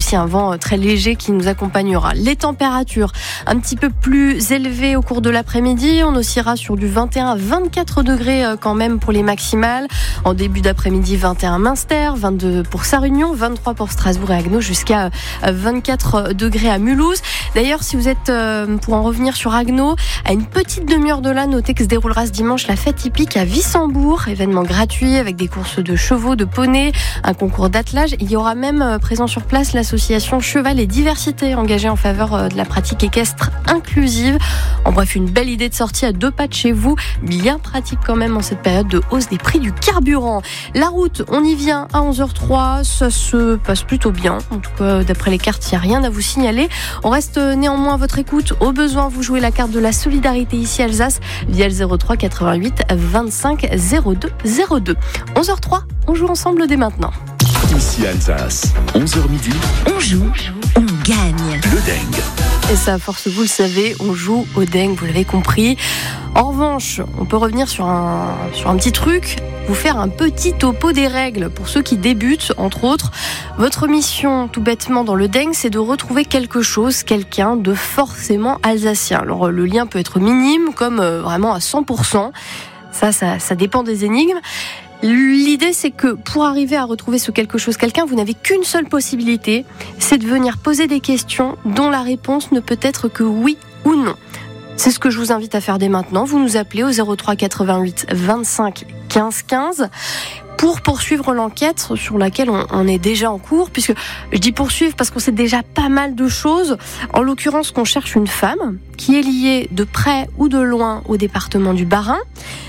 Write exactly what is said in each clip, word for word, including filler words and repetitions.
aussi un vent très léger qui nous accompagnera. Les températures un petit peu plus élevées au cours de l'après-midi. On oscillera sur du vingt et un à vingt-quatre degrés quand même pour les maximales. En début d'après-midi, vingt et un Münster, vingt-deux pour Sarre-Union, vingt-trois pour Strasbourg et Haguenau, jusqu'à vingt-quatre degrés à Mulhouse. D'ailleurs, si vous êtes, pour en revenir sur Haguenau, à une petite demi-heure de là, notez que se déroulera ce dimanche la fête hippique à Wissembourg, événement gratuit avec des courses de chevaux, de poneys, un concours d'attelage. Il y aura même présent sur place l'association Cheval et Diversité, engagée en faveur de la pratique équestre inclusive. En bref, une belle idée de sortie à deux pas de chez vous, bien pratique quand même en cette période de hausse des prix du carburant. La route, on y vient à onze heures zéro trois, ça se passe plutôt bien. En tout cas, d'après les cartes, il n'y a rien à vous signaler. On reste néanmoins à votre écoute. Au besoin, vous jouez la carte de la solidarité ici Alsace via le zéro trois quatre-vingt-huit vingt-cinq zéro deux zéro deux. onze heures zéro trois, on joue ensemble dès maintenant. Ici Alsace, onze heures midi, on joue, on gagne. Le Deng. Et ça, à force, vous le savez, on joue au Deng, vous l'avez compris. En revanche, on peut revenir sur un, sur un petit truc, vous faire un petit topo des règles pour ceux qui débutent, entre autres. Votre mission, tout bêtement, dans le Deng, c'est de retrouver quelque chose, quelqu'un de forcément alsacien. Alors, le lien peut être minime, comme euh, vraiment à cent pour cent. Ça, ça, ça dépend des énigmes. L'idée, c'est que pour arriver à retrouver ce quelque chose, quelqu'un, vous n'avez qu'une seule possibilité, c'est de venir poser des questions dont la réponse ne peut être que oui ou non. C'est ce que je vous invite à faire dès maintenant. Vous nous appelez au zéro trois quatre-vingt-huit vingt-cinq quinze quinze pour poursuivre l'enquête sur laquelle on, on est déjà en cours, puisque je dis poursuivre parce qu'on sait déjà pas mal de choses. En l'occurrence, qu'on cherche une femme qui est liée de près ou de loin au département du Bas-Rhin.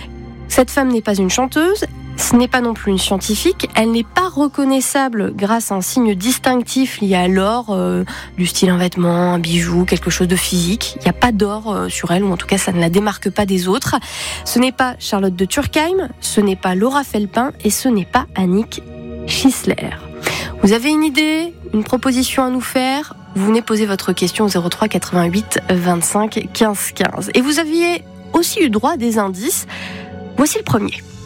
Cette femme n'est pas une chanteuse, ce n'est pas non plus une scientifique, elle n'est pas reconnaissable grâce à un signe distinctif lié à l'or, euh, du style un vêtement, un bijou, quelque chose de physique. Il n'y a pas d'or euh, sur elle, ou en tout cas ça ne la démarque pas des autres. Ce n'est pas Charlotte de Turckheim, ce n'est pas Laura Felpin et ce n'est pas Annick Schissler. Vous avez une idée, une proposition à nous faire ? Vous venez poser votre question au zéro trois quatre-vingt-huit vingt-cinq quinze quinze. Et vous aviez aussi eu droit à des indices. Voici le premier.